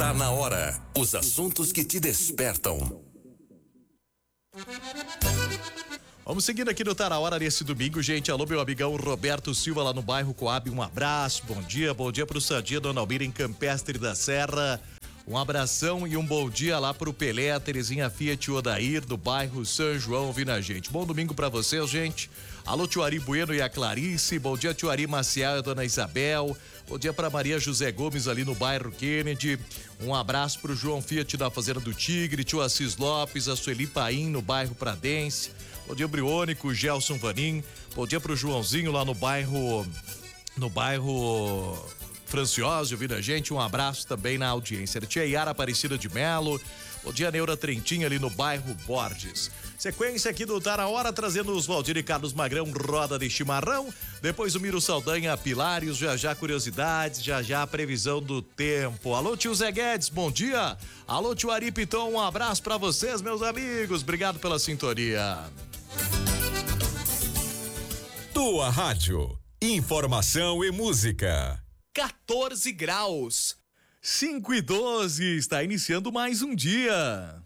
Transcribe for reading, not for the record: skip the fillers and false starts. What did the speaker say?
Tá na hora. Os assuntos que te despertam. Vamos seguindo aqui no Tá na Hora nesse domingo, gente. Alô, meu amigão Roberto Silva lá no bairro Coab, um abraço, bom dia pro Sadia Dona Almira em Campestre da Serra. Um abração e um bom dia lá pro Pelé, a Terezinha Fiat Odair, do bairro São João, ouvindo a gente. Bom domingo pra vocês, gente. Alô, tio Ari Bueno e a Clarice. Bom dia, tio Ari Maciel e a dona Isabel. Bom dia pra Maria José Gomes ali no bairro Kennedy. Um abraço pro João Fiat da Fazenda do Tigre, tio Assis Lopes, a Sueli Paim no bairro Pradense. Bom dia, Briônico, Gelson Vanim. Bom dia pro Joãozinho lá no bairro Franciose, ouvindo a gente. Um abraço também na audiência. Tia Yara Aparecida de Melo. Bom dia, Neura Trentinha ali no bairro Borges. Sequência aqui do Tá na Hora, trazendo os Valdir e Carlos Magrão, roda de chimarrão. Depois o Miro Saldanha, Pilários, já curiosidades, já a previsão do tempo. Alô, tio Zé Guedes, bom dia. Alô, tio Ari Piton, um abraço pra vocês, meus amigos. Obrigado pela sintonia. Tua Rádio. Informação e música. 14 graus. 5:12, está iniciando mais um dia.